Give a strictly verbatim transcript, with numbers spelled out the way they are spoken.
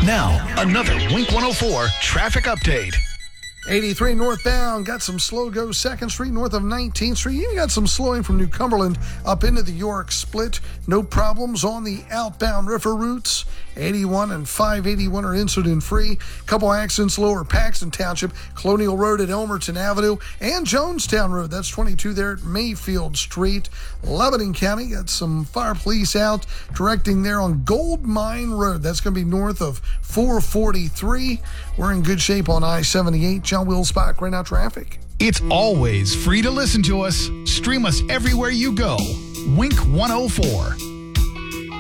Now, another Wink one oh four traffic update. eighty-three northbound, got some slow go second Street north of nineteenth Street. Even got some slowing from New Cumberland up into the York split. No problems on the outbound river routes. eighty-one and five eighty-one are incident free. Couple accidents lower Paxton Township, Colonial Road at Elmerton Avenue, and Jonestown Road. That's twenty-two there at Mayfield Street. Lebanon County got some fire police out directing there on Gold Mine Road. That's going to be north of four forty-three. We're in good shape on I seventy-eight. John Will Spock right now traffic. It's always free to listen to us. Stream us everywhere you go. Wink one oh four.